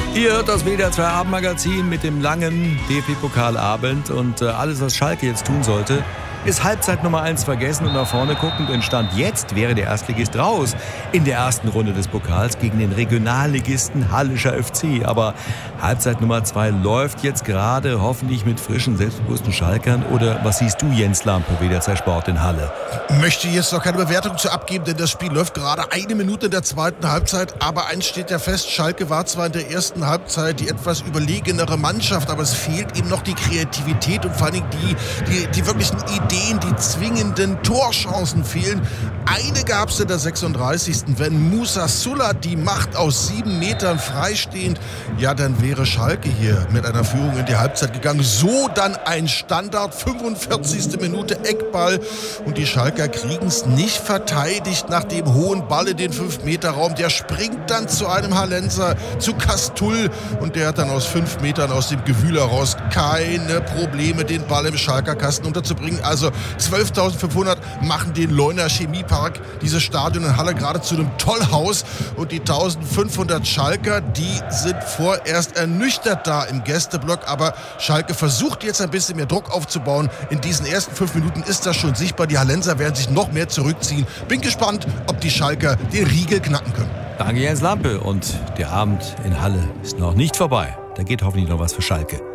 Ihr hört das WDR 2 Abendmagazin mit dem langen DFB-Pokalabend und alles, was Schalke jetzt tun sollte, ist Halbzeit Nummer 1 vergessen und nach vorne guckend. Denn Stand jetzt wäre der Erstligist raus in der ersten Runde des Pokals gegen den Regionalligisten Hallischer FC. Aber Halbzeit Nummer 2 läuft jetzt gerade, hoffentlich mit frischen, selbstbewussten Schalkern. Oder was siehst du, Jens Lampe, WDR 2 Sport in Halle? Möchte jetzt noch keine Bewertung zu abgeben, denn das Spiel läuft gerade 1 Minute in der zweiten Halbzeit. Aber eins steht ja fest, Schalke war zwar in der ersten Halbzeit die etwas überlegenere Mannschaft, aber es fehlt eben noch die Kreativität und vor allem die wirklichen Ideen, die zwingenden Torchancen fehlen. Eine gab es in der 36. Wenn Musa Sulla die macht aus 7 Metern freistehend, ja, dann wäre Schalke hier mit einer Führung in die Halbzeit gegangen. So dann ein Standard, 45. Minute Eckball und die Schalker kriegen es nicht verteidigt nach dem hohen Ball in den 5-Meter-Raum. Der springt dann zu einem Hallenser, zu Kastull und der hat dann aus 5 Metern aus dem Gewühl heraus keine Probleme, den Ball im Schalker Kasten unterzubringen. Also 12.500 machen den Leuner Chemiepark, dieses Stadion in Halle, gerade zu einem Tollhaus. Und die 1.500 Schalker, die sind vorerst ernüchtert da im Gästeblock. Aber Schalke versucht jetzt ein bisschen mehr Druck aufzubauen. In diesen ersten 5 Minuten ist das schon sichtbar. Die Hallenser werden sich noch mehr zurückziehen. Bin gespannt, ob die Schalker den Riegel knacken können. Danke, Jens Lampe. Und der Abend in Halle ist noch nicht vorbei. Da geht hoffentlich noch was für Schalke.